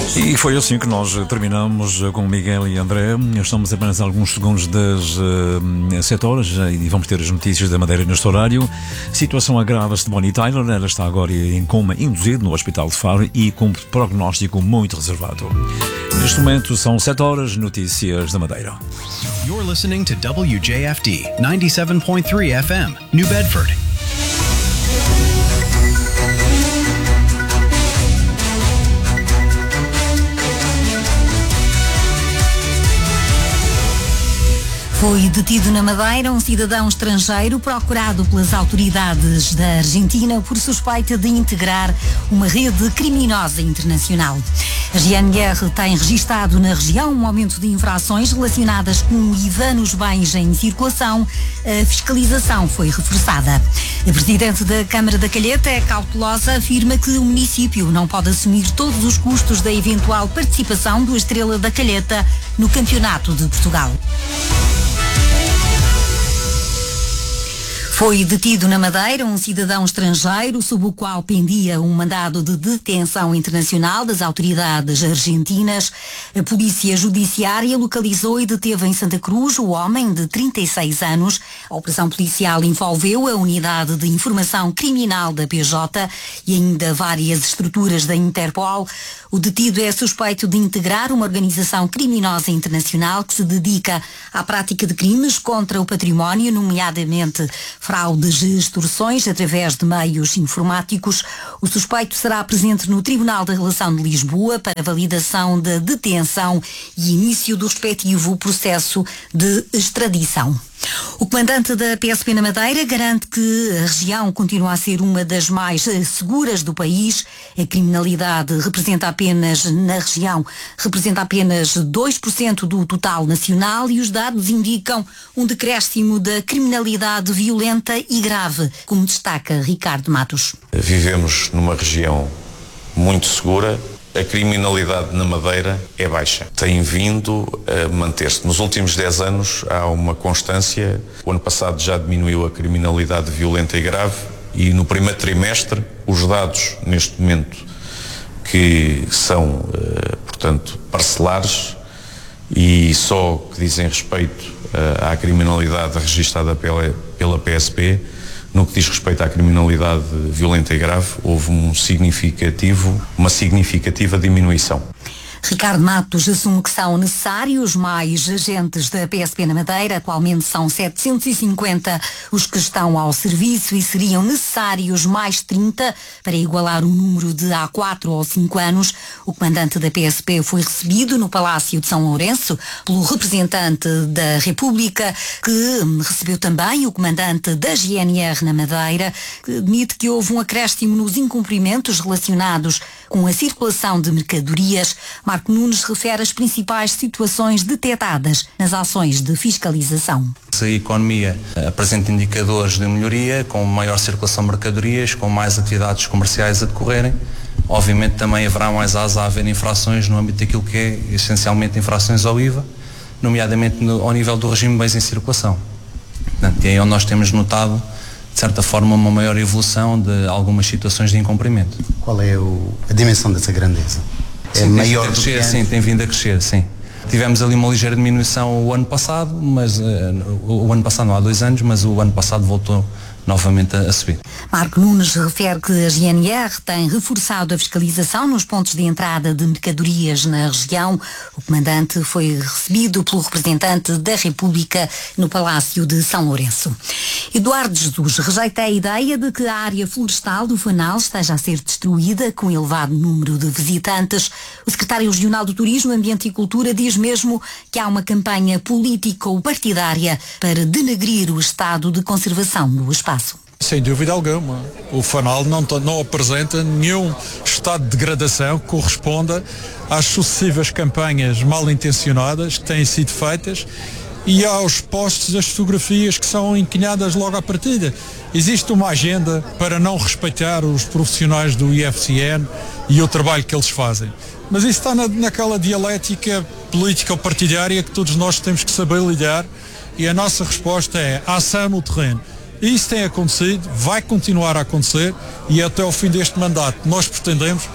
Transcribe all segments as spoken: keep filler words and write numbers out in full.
E foi assim que nós terminamos com o Miguel e André. Estamos apenas a alguns segundos das uh, sete horas e vamos ter as notícias da Madeira neste horário. Situação agrava-se de Bonnie Tyler. Ela está agora em coma induzido no Hospital de Faro e com prognóstico muito reservado. Neste momento são sete horas, notícias da Madeira. You're listening to W J F D ninety-seven point three F M, New Bedford. Foi detido na Madeira um cidadão estrangeiro procurado pelas autoridades da Argentina por suspeita de integrar uma rede criminosa internacional. A G N R tem registado na região um aumento de infrações relacionadas com o I V A nos bens em circulação. A fiscalização foi reforçada. A presidente da Câmara da Calheta, é cautelosa, afirma que o município não pode assumir todos os custos da eventual participação do Estrela da Calheta no Campeonato de Portugal. Foi detido na Madeira um cidadão estrangeiro sob o qual pendia um mandado de detenção internacional das autoridades argentinas. A polícia judiciária localizou e deteve em Santa Cruz o homem de trinta e seis anos. A operação policial envolveu a unidade de informação criminal da P J e ainda várias estruturas da Interpol. O detido é suspeito de integrar uma organização criminosa internacional que se dedica à prática de crimes contra o património, nomeadamente fraudes e extorsões através de meios informáticos. O suspeito será presente no Tribunal da Relação de Lisboa para validação da detenção e início do respectivo processo de extradição. O comandante da P S P na Madeira garante que a região continua a ser uma das mais seguras do país. A criminalidade representa apenas, na região, representa apenas dois por cento do total nacional e os dados indicam um decréscimo da criminalidade violenta e grave, como destaca Ricardo Matos. Vivemos numa região muito segura. A criminalidade na Madeira é baixa. Tem vindo a manter-se. Nos últimos dez anos há uma constância. O ano passado já diminuiu a criminalidade violenta e grave e no primeiro trimestre os dados, neste momento, que são, portanto, parcelares e só que dizem respeito à criminalidade registada pela, pela P S P, no que diz respeito à criminalidade violenta e grave, houve um significativo, uma significativa diminuição. Ricardo Matos assume que são necessários mais agentes da P S P na Madeira. Atualmente são setecentos e cinquenta os que estão ao serviço e seriam necessários mais trinta para igualar o número de há quatro ou cinco anos. O comandante da P S P foi recebido no Palácio de São Lourenço pelo representante da República, que recebeu também o comandante da G N R na Madeira, que admite que houve um acréscimo nos incumprimentos relacionados com a circulação de mercadorias. Marco Nunes refere as principais situações detectadas nas ações de fiscalização. Se a economia apresenta indicadores de melhoria, com maior circulação de mercadorias, com mais atividades comerciais a decorrerem, obviamente também haverá mais asa a haver infrações no âmbito daquilo que é essencialmente infrações ao I V A, nomeadamente no, ao nível do regime de bens em circulação. Portanto, e aí é onde nós temos notado, de certa forma, uma maior evolução de algumas situações de incumprimento. Qual é o, a dimensão dessa grandeza? É sim, maior tem do crescer, que sim, tem vindo a crescer, sim. Tivemos ali uma ligeira diminuição o ano passado, mas uh, o ano passado não há dois anos, mas o ano passado voltou novamente a, a subir. Marco Nunes refere que a G N R tem reforçado a fiscalização nos pontos de entrada de mercadorias na região. O comandante foi recebido pelo representante da República no Palácio de São Lourenço. Eduardo Jesus rejeita a ideia de que a área florestal do Fanal esteja a ser destruída com elevado número de visitantes. O secretário regional do Turismo, Ambiente e Cultura diz mesmo que há uma campanha política ou partidária para denegrir o estado de conservação do espaço. Sem dúvida alguma. O Fanal não, não apresenta nenhum estado de degradação que corresponda às sucessivas campanhas mal intencionadas que têm sido feitas e aos postos das fotografias que são enquinhadas logo à partida. Existe uma agenda para não respeitar os profissionais do I F C N e o trabalho que eles fazem. Mas isso está na, naquela dialética política ou partidária que todos nós temos que saber lidar e a nossa resposta é ação no terreno. Isso tem acontecido, vai continuar a acontecer e até ao fim deste mandato nós pretendemos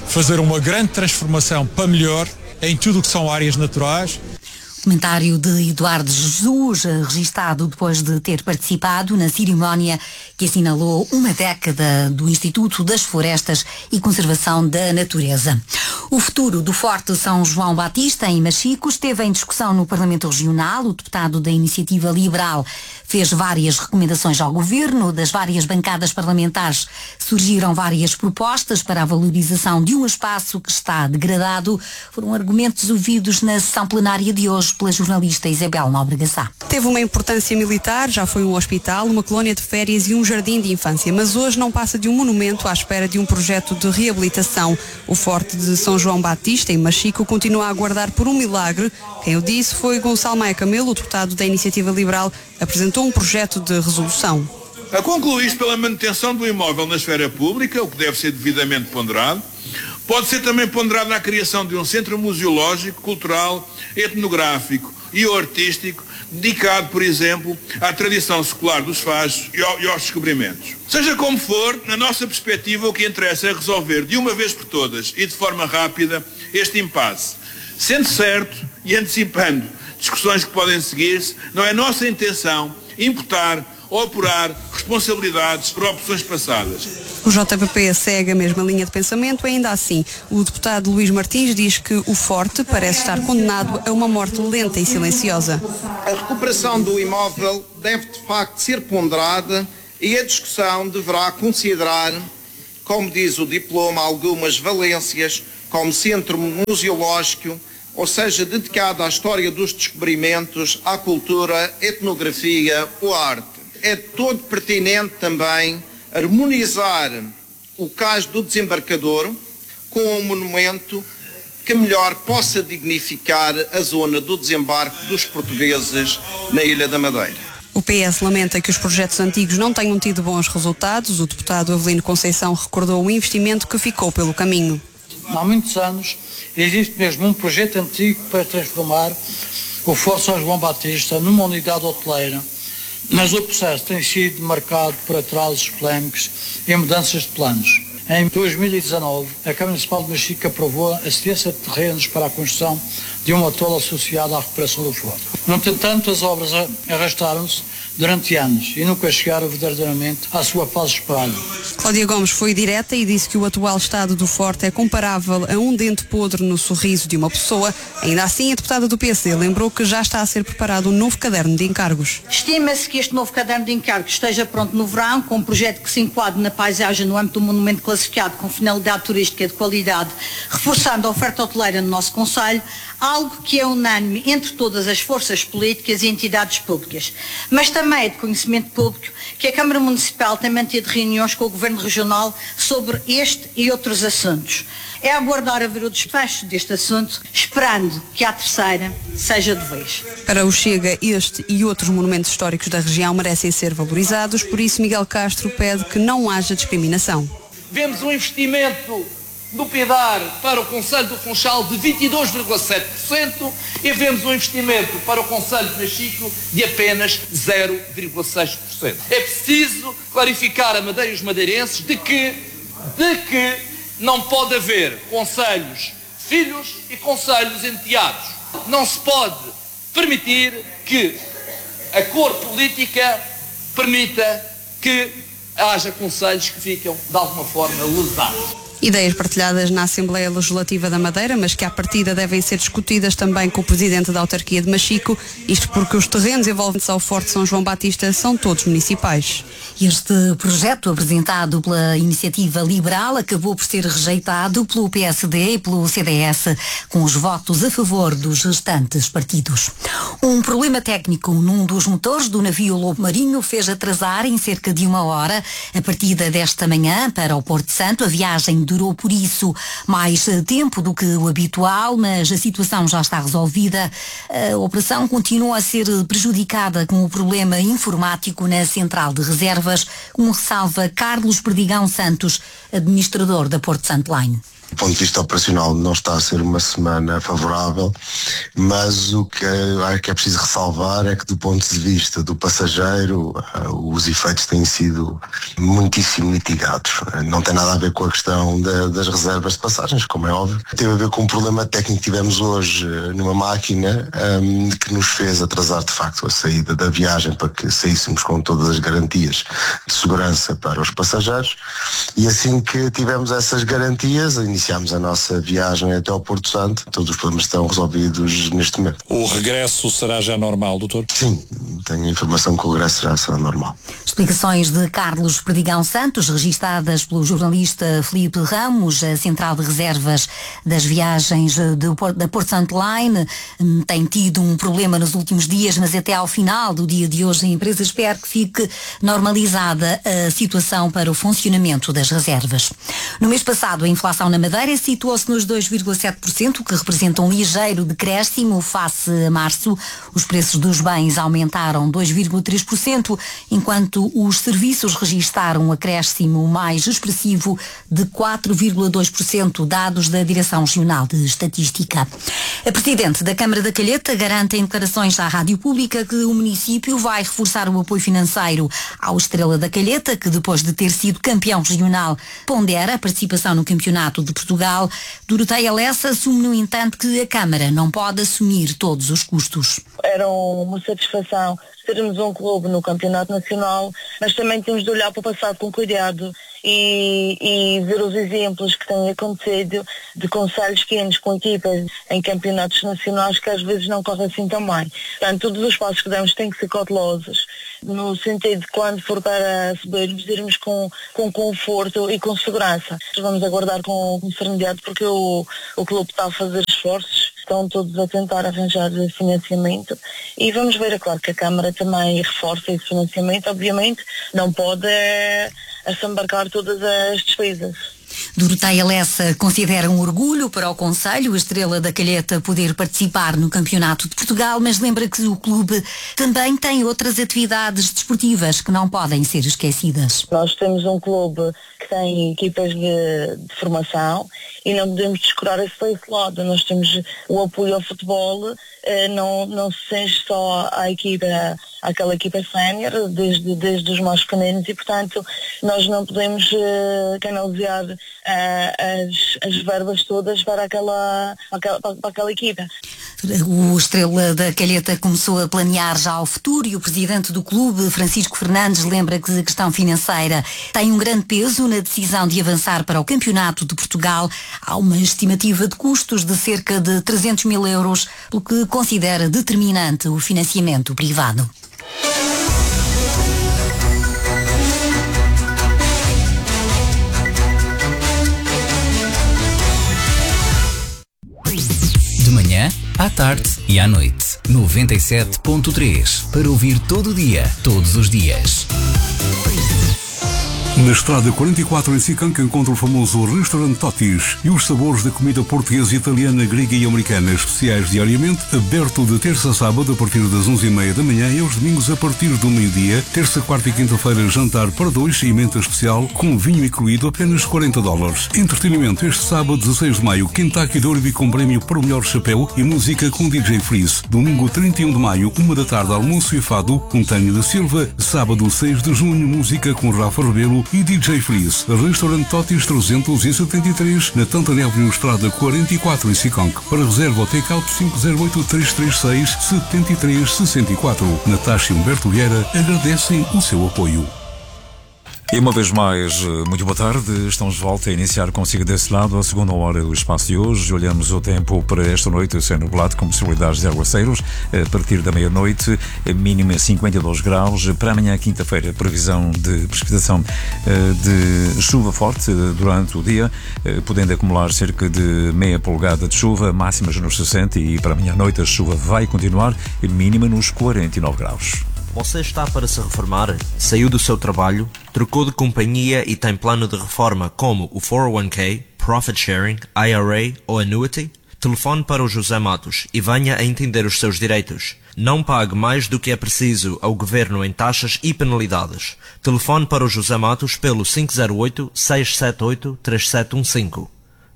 fazer uma grande transformação para melhor em tudo o que são áreas naturais. Comentário de Eduardo Jesus, registado depois de ter participado na cerimónia que assinalou uma década do Instituto das Florestas e Conservação da Natureza. O futuro do Forte São João Batista, em Machico, esteve em discussão no Parlamento Regional. O deputado da Iniciativa Liberal fez várias recomendações ao Governo. Das várias bancadas parlamentares surgiram várias propostas para a valorização de um espaço que está degradado. Foram argumentos ouvidos na sessão plenária de hoje pela jornalista Isabel Nóbrega Sá. Teve uma importância militar, já foi um hospital, uma colónia de férias e um jardim de infância, mas hoje não passa de um monumento à espera de um projeto de reabilitação. O Forte de São João Batista, em Machico, continua a aguardar por um milagre. Quem o disse foi Gonçalo Maia Camelo, o deputado da Iniciativa Liberal, apresentou um projeto de resolução. A concluir-se pela manutenção do imóvel na esfera pública, o que deve ser devidamente ponderado. Pode ser também ponderado na criação de um centro museológico, cultural, etnográfico e artístico, dedicado, por exemplo, à tradição secular dos fachos e aos descobrimentos. Seja como for, na nossa perspectiva, o que interessa é resolver de uma vez por todas e de forma rápida este impasse. Sendo certo e antecipando discussões que podem seguir-se, não é nossa intenção imputar ou apurar responsabilidades por opções passadas. O J P P segue a mesma linha de pensamento. Ainda assim, o deputado Luís Martins diz que o Forte parece estar condenado a uma morte lenta e silenciosa. A recuperação do imóvel deve de facto ser ponderada e a discussão deverá considerar, como diz o diploma, algumas valências como centro museológico, ou seja, dedicado à história dos descobrimentos, à cultura, etnografia ou arte. É todo pertinente também harmonizar o cais do desembarcador com um monumento que melhor possa dignificar a zona do desembarque dos portugueses na Ilha da Madeira. O P S lamenta que os projetos antigos não tenham tido bons resultados. O deputado Avelino Conceição recordou o investimento que ficou pelo caminho. Há muitos anos existe mesmo um projeto antigo para transformar o Forte São João Batista numa unidade hoteleira, mas o processo tem sido marcado por atrasos polémicos e mudanças de planos. Em dois mil e dezanove, a Câmara Municipal de Machico aprovou a cedência de terrenos para a construção de um atolo associado à recuperação do Forte. No entanto, as obras arrastaram-se durante anos e nunca chegaram verdadeiramente à sua fase esperada. Cláudia Gomes foi direta e disse que o atual estado do Forte é comparável a um dente podre no sorriso de uma pessoa. Ainda assim, a deputada do P S D lembrou que já está a ser preparado um novo caderno de encargos. Estima-se que este novo caderno de encargos esteja pronto no verão, com um projeto que se enquadre na paisagem no âmbito do monumento classificado com finalidade turística de qualidade, reforçando a oferta hoteleira no nosso concelho, algo que é unânime entre todas as forças políticas e entidades públicas. Mas também é de conhecimento público que a Câmara Municipal tem mantido reuniões com o Governo Regional sobre este e outros assuntos. É aguardar a ver o desfecho deste assunto, esperando que a terceira seja de vez. Para o Chega, este e outros monumentos históricos da região merecem ser valorizados, por isso Miguel Castro pede que não haja discriminação. Vemos um investimento do PIDAR para o Concelho do Funchal de vinte e dois vírgula sete por cento e vemos um investimento para o Concelho de Machico de apenas zero vírgula seis por cento. É preciso clarificar a Madeira e os madeirenses de que, de que não pode haver concelhos filhos e concelhos enteados. Não se pode permitir que a cor política permita que haja concelhos que ficam de alguma forma lesados. Ideias partilhadas na Assembleia Legislativa da Madeira, mas que à partida devem ser discutidas também com o Presidente da Autarquia de Machico, isto porque os terrenos envolventes ao Forte São João Batista são todos municipais. Este projeto, apresentado pela Iniciativa Liberal, acabou por ser rejeitado pelo P S D e pelo C D S, com os votos a favor dos restantes partidos. Um problema técnico num dos motores do navio Lobo Marinho fez atrasar em cerca de uma hora a partida desta manhã para o Porto Santo. A viagem durou por isso mais tempo do que o habitual, mas a situação já está resolvida. A operação continua a ser prejudicada com o problema informático na central de reservas, como ressalva Carlos Perdigão Santos, administrador da Porto Santo Line. Do ponto de vista operacional não está a ser uma semana favorável, mas o que é, que é preciso ressalvar é que do ponto de vista do passageiro os efeitos têm sido muitíssimo mitigados. Não tem nada a ver com a questão da, das reservas de passagens, como é óbvio. Teve a ver com um problema técnico que tivemos hoje numa máquina um, que nos fez atrasar de facto a saída da viagem para que saíssemos com todas as garantias de segurança para os passageiros, e assim que tivemos essas garantias iniciámos a nossa viagem até ao Porto Santo. Todos os problemas estão resolvidos neste momento. O regresso será já normal, doutor? Sim, tenho a informação que o regresso já será normal. Explicações de Carlos Perdigão Santos, registadas pelo jornalista Filipe Ramos. A central de reservas das viagens do, da Porto Santo Line tem tido um problema nos últimos dias, mas até ao final do dia de hoje a empresa espera que fique normalizada a situação para o funcionamento das reservas. No mês passado, a inflação na Madeira situou-se nos dois vírgula sete por cento, que representa um ligeiro decréscimo face a março. Os preços dos bens aumentaram dois vírgula três por cento, enquanto os serviços registaram um acréscimo mais expressivo de quatro vírgula dois por cento, dados da Direção Regional de Estatística. A Presidente da Câmara da Calheta garante em declarações à Rádio Pública que o município vai reforçar o apoio financeiro ao Estrela da Calheta, que depois de ter sido campeão regional pondera a participação no Campeonato de Portugal. Doroteia Lessa assume, no entanto, que a Câmara não pode assumir todos os custos. Era uma satisfação termos um clube no Campeonato Nacional, mas também temos de olhar para o passado com cuidado e, e ver os exemplos que têm acontecido de concelhos pequenos com equipas em campeonatos nacionais que às vezes não correm assim tão bem. Portanto, todos os passos que damos têm que ser cautelosos, no sentido de quando for para subirmos, irmos com, com conforto e com segurança. Vamos aguardar com, com serenidade porque o, o clube está a fazer esforços, estão todos a tentar arranjar financiamento e vamos ver, é claro que a Câmara também reforça esse financiamento, obviamente não pode é, assambarcar todas as despesas. Doroteia Lessa considera um orgulho para o Conselho a Estrela da Calheta poder participar no Campeonato de Portugal, mas lembra que o clube também tem outras atividades desportivas que não podem ser esquecidas. Nós temos um clube que tem equipas de, de formação e não podemos descurar esse, esse lado. Nós temos o apoio ao futebol, eh, não, não se sente só à equipa, àquela equipa sénior, desde, desde os mais pequenos, e portanto nós não podemos eh, canalizar eh, as, as verbas todas para aquela, aquela, para, para aquela equipa. O Estrela da Calheta começou a planear já o futuro e o presidente do clube, Francisco Fernandes, lembra que a questão financeira tem um grande peso na decisão de avançar para o Campeonato de Portugal. Há uma estimativa de custos de cerca de trezentos mil euros, o que considera determinante o financiamento privado. De manhã, à tarde e à noite. noventa e sete ponto três. Para ouvir todo o dia, todos os dias. Na estrada quarenta e quatro em Sicanca encontra o famoso restaurante Totis e os sabores da comida portuguesa, italiana, grega e americana, especiais diariamente, aberto de terça a sábado a partir das onze e meia da manhã e aos domingos a partir do meio-dia, terça, quarta e quinta-feira jantar para dois e menta especial com vinho incluído apenas quarenta dólares. Entretenimento este sábado dezasseis de maio, Kentucky Derby com prémio para o melhor chapéu e música com D J Freeze. Domingo trinta e um de maio, uma da tarde, almoço e fado com Tânia da Silva. Sábado seis de junho, música com Rafa Rebelo e D J Freeze. Restaurante Totis trezentos e setenta e três na Tantana Avenue, estrada quarenta e quatro em Sicanca. Para reserva, o take-out cinco zero oito, três três seis, sete três seis quatro. Natasha e Humberto Vieira agradecem o seu apoio. E uma vez mais, muito boa tarde. Estamos de volta a iniciar consigo desse lado a segunda hora do espaço de hoje. Olhamos o tempo para esta noite ser nublado com possibilidades de aguaceiros. A partir da meia-noite, mínima cinquenta e dois graus. Para amanhã, quinta-feira, previsão de precipitação de chuva forte durante o dia, podendo acumular cerca de meia polegada de chuva, máximas nos sessenta, e para amanhã à noite a chuva vai continuar, mínima nos quarenta e nove graus. Você está para se reformar? Saiu do seu trabalho? Trocou de companhia e tem plano de reforma como o quatro oh um k, Profit Sharing, I R A ou Annuity? Telefone para o José Matos e venha a entender os seus direitos. Não pague mais do que é preciso ao Governo em taxas e penalidades. Telefone para o José Matos pelo cinco zero oito, seis sete oito, três sete um cinco.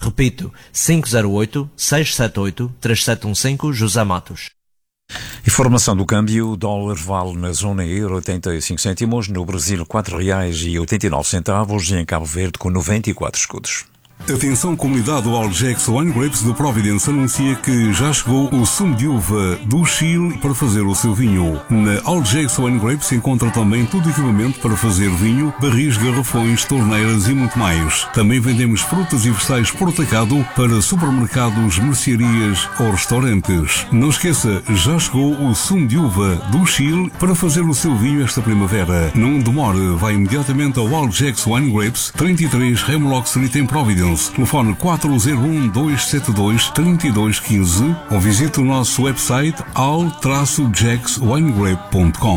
Repito, cinco zero oito, seis sete oito, três sete um cinco, José Matos. Informação do câmbio: o dólar vale na zona euro oitenta e cinco cêntimos, no Brasil quatro reais e oitenta e nove centavos e em Cabo Verde com noventa e quatro escudos. Atenção, comunidade, o Algex Wine Grapes de Providence anuncia que já chegou o sumo de uva do Chile para fazer o seu vinho. Na Algex Wine Grapes se encontra também todo o equipamento para fazer vinho, barris, garrafões, torneiras e muito mais. Também vendemos frutas e vegetais por atacado para supermercados, mercearias ou restaurantes. Não esqueça, já chegou o sumo de uva do Chile para fazer o seu vinho esta primavera. Não demore, vai imediatamente ao Algex Wine Grapes, trinta e três Hemlock Street em Providence. Telefone quatro zero um, dois sete dois, três dois um cinco ou visite o nosso website al gex winegrape ponto com.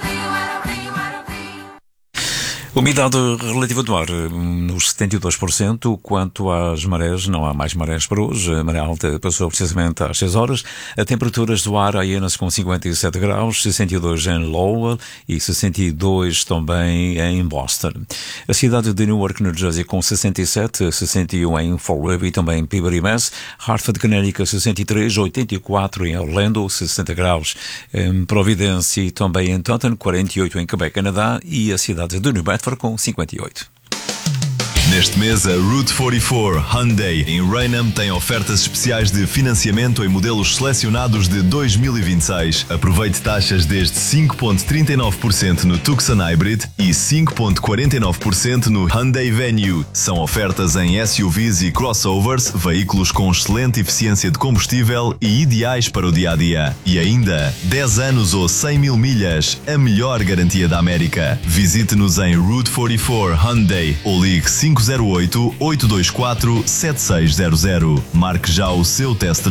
Umidade relativa do ar nos setenta e dois por cento. Quanto às marés, não há mais marés para hoje. A maré alta passou precisamente às seis horas. A temperaturas do ar, Hyenas com cinquenta e sete graus, sessenta e dois em Lowell e sessenta e dois também em Boston. A cidade de Newark, New Jersey com sessenta e sete, sessenta e um em Fall River e também em Peabody, Mass. Hartford, Connecticut sessenta e três, oitenta e quatro em Orlando, sessenta graus em Providência e também em Taunton, quarenta e oito em Quebec, Canadá, e a cidade de New Bedford com cinquenta e oito. Neste mês, a Route quarenta e quatro Hyundai em Raynham tem ofertas especiais de financiamento em modelos selecionados de dois mil e vinte e seis. Aproveite taxas desde cinco vírgula trinta e nove por cento no Tucson Hybrid e cinco vírgula quarenta e nove por cento no Hyundai Venue. São ofertas em S U Vs e crossovers, veículos com excelente eficiência de combustível e ideais para o dia-a-dia. E ainda, dez anos ou cem mil milhas, a melhor garantia da América. Visite-nos em Route quarenta e quatro Hyundai ou ligue cinco zero oito, oito dois quatro, sete seis zero zero. Marque já o seu test